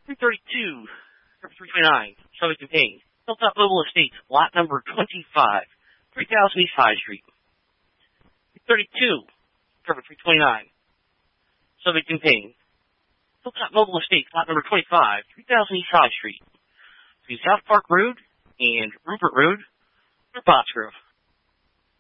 332, 329, Southington Payne, Hilltop Mobile Estates, lot number 25, 3000 East High Street. 332, 329, Southington Payne, Hilltop Mobile Estates, lot number 25, 3000 East High Street. Between South Park Road and Rupert Road, near Pottsgrove.